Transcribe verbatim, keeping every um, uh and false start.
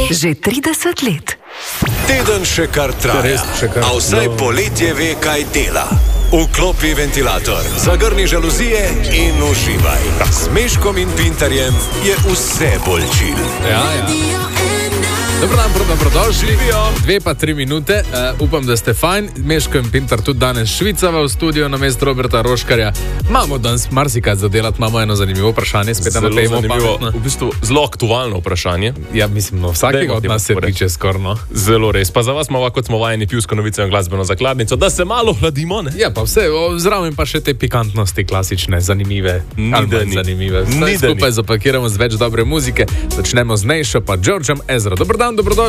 Že trideset let. Teden še kar traja, a vsaj poletje ve, kaj dela. Vklopi ventilator, zagrni žaluzije in uživaj. S Meškom in Pintarjem je vse bolj čil. Ja, ja. Dobro dan, dobrodošli. Dve pa tri minute. Uh, upam, da ste fajn. Meško in Pintar tudi danes švicava v studiu na mesto Roberta Roškarja. Imamo danes marsikaj za delati, imamo eno zanimivo vprašanje. Spet zelo temo, zanimivo, pametno. v bistvu zelo aktualno vprašanje. Ja, mislim, no, vsakega od nas se tiče skorno. Zelo res. Pa za vas malo, kot smo vajeni, pivsko novico in glasbeno zakladnico, da se malo hladimo, ne? Ja, pa vse, o, zraven pa še te pikantnosti klasične, zanimive. Ni ali da manj ni. zanimive. Vse Ni da skupaj ni. zapakiramo z več dobre muzike. Začnemo z Nejšo pa Georgeom Ezra. Dobar dan, dobrodošli.